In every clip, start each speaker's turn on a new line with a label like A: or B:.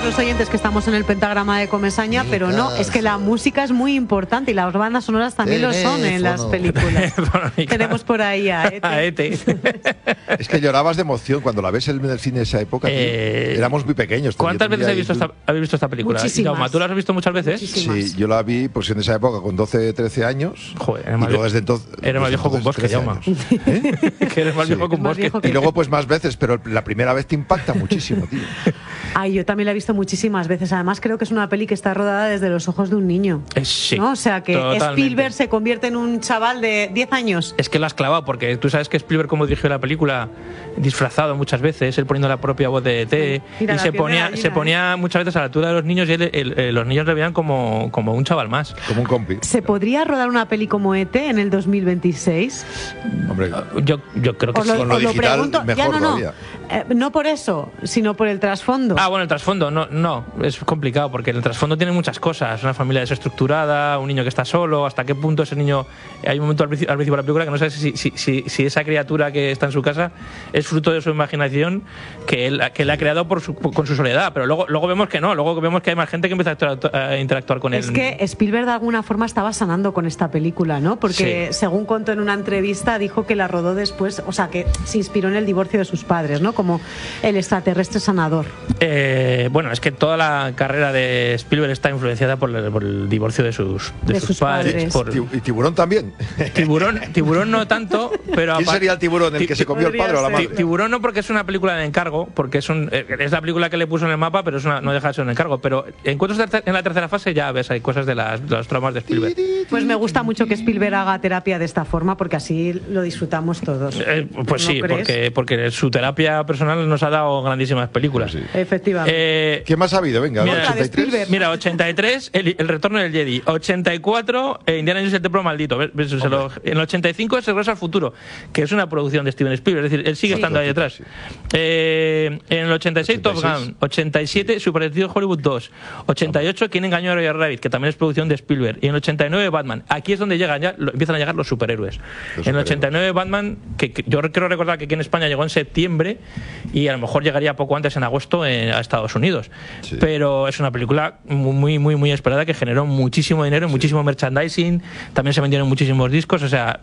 A: pensar los oyentes que estamos en el pentagrama de Comesaña, pero no, es que la música es muy importante y las bandas sonoras también lo son en las películas. Tenemos por ahí a Ete.
B: Es que llorabas de emoción cuando la ves en el cine de esa época. Éramos muy pequeños.
C: ¿Cuántas veces habéis visto esta película?
A: Muchísimas.
C: ¿Tú la has visto muchas veces?
B: Sí, yo la vi pues en esa época con 12, 13 años.
C: Joder,
B: y luego desde entonces...
C: Eres más viejo con vos que yo, más. Que eres más viejo con vos que...
B: Y luego pues más veces, pero la primera vez te impacta muchísimo, tío.
A: Ay, yo también la he visto muchísimas veces. Además, creo que es una peli que está rodada desde los ojos de un niño.
C: Sí.
A: ¿No? O sea, que
C: totalmente.
A: Spielberg se convierte en un chaval de 10 años.
C: Es que lo has clavado, porque tú sabes que Spielberg, como dirigió la película, disfrazado muchas veces, él poniendo la propia voz de E.T.
A: Mira,
C: y se ponía muchas veces a la altura de los niños y los niños le veían como un chaval más.
B: Como un compi.
A: ¿Se podría rodar una peli como E.T. en el 2026?
B: Hombre,
C: yo creo que sí.
B: Con lo digital, mejor todavía.
A: No por eso, sino por el trasfondo.
C: Ah, bueno, el trasfondo, no, es complicado porque el trasfondo tiene muchas cosas. Una familia desestructurada, un niño que está solo, hasta qué punto ese niño... Hay un momento al principio de la película que no sabes si esa criatura que está en su casa es fruto de su imaginación que él ha creado con su soledad, pero luego vemos que no, luego vemos que hay más gente que empieza a interactuar con él.
A: Es que Spielberg de alguna forma estaba sanando con esta película, ¿no? Porque según contó en una entrevista, dijo que la rodó después, o sea, que se inspiró en el divorcio de sus padres, ¿no? Como el extraterrestre sanador.
C: Bueno, es que toda la carrera de Spielberg está influenciada por el divorcio de sus padres.
B: ¿Y Tiburón también?
C: Tiburón no tanto, pero...
B: ¿Quién sería el tiburón, el que se comió el padre o la madre?
C: Tiburón no, porque es una película de encargo, porque es la película que le puso en el mapa, pero no deja de ser un encargo. Pero Encuentros en la tercera fase ya ves, hay cosas de los traumas de Spielberg.
A: Pues me gusta mucho que Spielberg haga terapia de esta forma, porque así lo disfrutamos todos.
C: Pues sí, porque su terapia personal nos ha dado grandísimas películas.
B: Sí.
A: Efectivamente.
B: ¿Qué más ha habido? Venga,
A: Mira,
B: 83.
C: Mira, 83, el retorno del Jedi. 84, Indiana Jones y el templo maldito. En el 85 es Regreso al futuro, que es una producción de Steven Spielberg, es decir, él sigue estando ahí detrás.
B: Sí.
C: En el 86, Top Gun. 87, Super Detective Hollywood 2. 88, ¿Quién engañó a Roger Rabbit?, que también es producción de Spielberg. Y en el 89, Batman. Aquí es donde empiezan a llegar los superhéroes. En el 89, Batman, que yo quiero recordar que aquí en España llegó en septiembre y a lo mejor llegaría poco antes, en agosto, a Estados Unidos. Sí. Pero es una película muy, muy, muy esperada, que generó muchísimo dinero, muchísimo merchandising, también se vendieron muchísimos discos, o sea,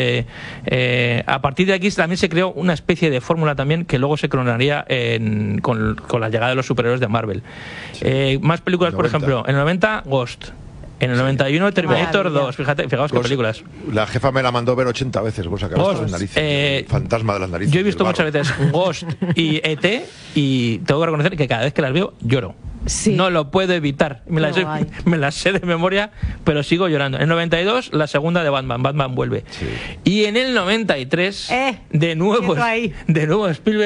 C: a partir de aquí también se creó una especie de fórmula también que luego se coronaría con la llegada de los superhéroes de Marvel. Sí. Más películas, por ejemplo, en el 90, Ghost. En el 91, Terminator 2. Fijaos qué películas.
B: La jefa me la mandó ver 80 veces. Vos acabas las narices. Fantasma de las narices.
C: Yo he visto muchas veces Ghost y E.T. y tengo que reconocer que cada vez que las veo lloro. Sí. No lo puedo evitar. Me las sé de memoria, pero sigo llorando. En el 92, la segunda de Batman. Batman vuelve. Sí. Y en el 93, de nuevo Spielberg